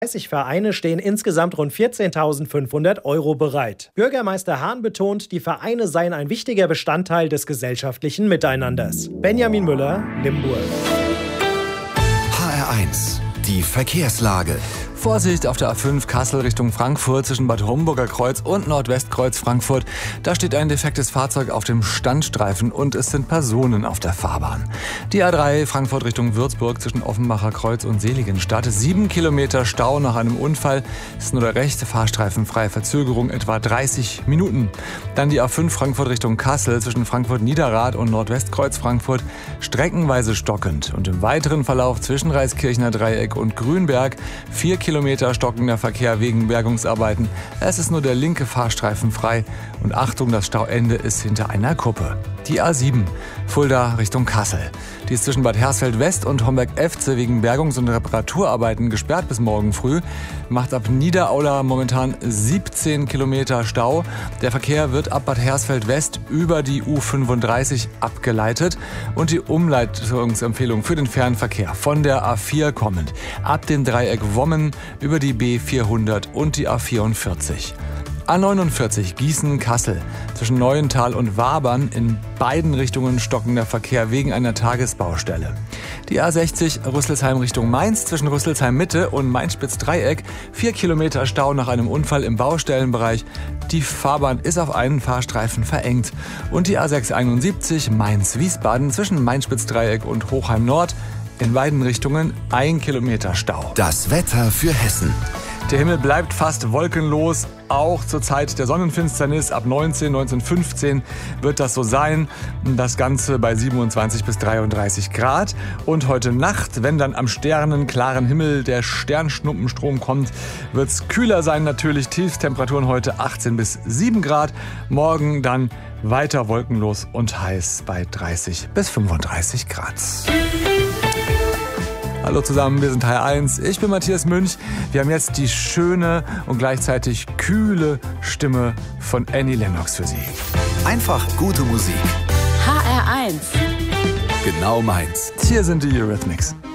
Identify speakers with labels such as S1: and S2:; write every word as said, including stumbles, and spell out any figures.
S1: dreißig Vereine stehen insgesamt rund vierzehntausendfünfhundert Euro bereit. Bürgermeister Hahn betont, die Vereine seien ein wichtiger Bestandteil des gesellschaftlichen Miteinanders. Benjamin Müller, Limburg.
S2: H R eins, die Verkehrslage.
S3: Vorsicht auf der A fünf Kassel Richtung Frankfurt zwischen Bad Homburger Kreuz und Nordwestkreuz Frankfurt. Da steht ein defektes Fahrzeug auf dem Standstreifen und es sind Personen auf der Fahrbahn. Die A drei Frankfurt Richtung Würzburg zwischen Offenbacher Kreuz und Seligenstadt. Sieben Kilometer Stau nach einem Unfall. Es ist nur der rechte Fahrstreifen frei. Verzögerung etwa dreißig Minuten. Dann die A fünf Frankfurt Richtung Kassel zwischen Frankfurt Niederrad und Nordwestkreuz Frankfurt. Streckenweise stockend. Und im weiteren Verlauf zwischen Reiskirchner Dreieck und Grünberg vier Kilometer Kilometer stockender Verkehr wegen Bergungsarbeiten. Es ist nur der linke Fahrstreifen frei. Und Achtung, das Stauende ist hinter einer Kuppe. Die A sieben, Fulda Richtung Kassel. Die ist zwischen Bad Hersfeld West und Homberg-Efze wegen Bergungs- und Reparaturarbeiten gesperrt bis morgen früh. Macht ab Niederaula momentan siebzehn Kilometer Stau. Der Verkehr wird ab Bad Hersfeld West über die U fünfunddreißig abgeleitet. Und die Umleitungsempfehlung für den Fernverkehr von der A vier kommend. Ab dem Dreieck Wommen über die B vierhundert und die A vierundvierzig. A neunundvierzig Gießen-Kassel zwischen Neuental und Wabern in beiden Richtungen stockender Verkehr wegen einer Tagesbaustelle. Die A sechzig Rüsselsheim Richtung Mainz zwischen Rüsselsheim Mitte und Mainz-Spitz-Dreieck. Vier Kilometer Stau nach einem Unfall im Baustellenbereich. Die Fahrbahn ist auf einen Fahrstreifen verengt. Und die A sechshunderteinundsiebzig Mainz-Wiesbaden zwischen Mainz-Spitz-Dreieck und Hochheim Nord. In beiden Richtungen ein Kilometer Stau.
S2: Das Wetter für Hessen.
S3: Der Himmel bleibt fast wolkenlos, auch zur Zeit der Sonnenfinsternis. Ab neunzehn, neunzehn fünfzehn wird das so sein. Das Ganze bei siebenundzwanzig bis dreiunddreißig Grad. Und heute Nacht, wenn dann am sternenklaren Himmel der Sternschnuppenstrom kommt, wird es kühler sein natürlich. Tiefstemperaturen heute achtzehn bis sieben Grad. Morgen dann weiter wolkenlos und heiß bei dreißig bis fünfunddreißig Grad. Hallo zusammen, wir sind H R eins. Ich bin Matthias Münch. Wir haben jetzt die schöne und gleichzeitig kühle Stimme von Annie Lennox für Sie.
S2: Einfach gute Musik.
S4: H R eins.
S2: Genau meins.
S3: Hier sind die Eurythmics.